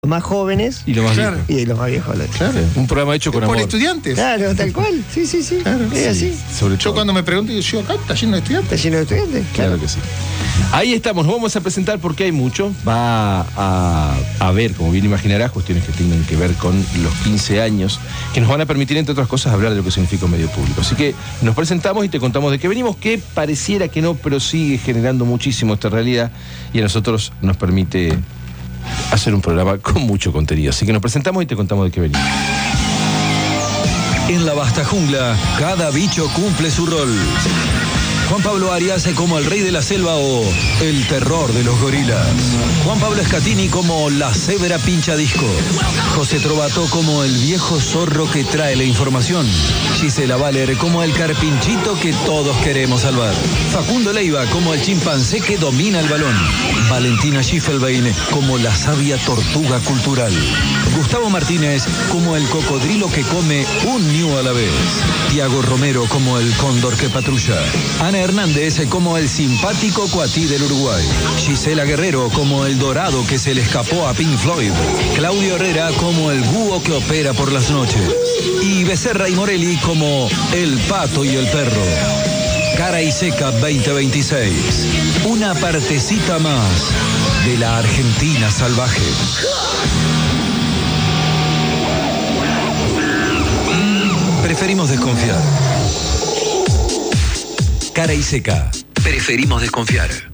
Los más jóvenes Y lo más Claro. viejo. y los más viejos. Claro. Un programa hecho con Por amor. estudiantes. Claro, tal cual. Sí, sí, sí. Claro. Es así. Sobre Yo todo. cuando me pregunto, yo acá está lleno de estudiantes. Está lleno de estudiantes. Claro que sí. Ahí estamos, nos vamos a presentar porque hay mucho. Va a ver, como bien imaginarás, cuestiones que tienen que ver con los 15 años, que nos van a permitir, entre otras cosas, hablar de lo que significa un medio público. Así que nos presentamos y te contamos de qué venimos, que pareciera que no, pero sigue generando muchísimo esta realidad y a nosotros nos permite hacer un programa con mucho contenido. Así que nos presentamos y te contamos de qué venimos. En la vasta jungla, cada bicho cumple su rol. Juan Pablo Arias como el rey de la selva o el terror de los gorilas. Juan Pablo Escatini como la cebra pincha disco. José Trovato como el viejo zorro que trae la información. Gisela Valer como el carpinchito que todos queremos salvar. Facundo Leiva como el chimpancé que domina el balón. Valentina Schiffelbein como la sabia tortuga cultural. Gustavo Martínez como el cocodrilo que come un ñu a la vez. Tiago Romero como el cóndor que patrulla. Ana Hernández como el simpático cuatí del Uruguay. Gisela Guerrero como el dorado que se le escapó a Pink Floyd. Claudio Herrera como el búho que opera por las noches. Y Becerra y Morelli como el pato y el perro. Cara y Seca 2026. Una partecita más de la Argentina salvaje. Preferimos desconfiar. Cara y Seca. Preferimos desconfiar.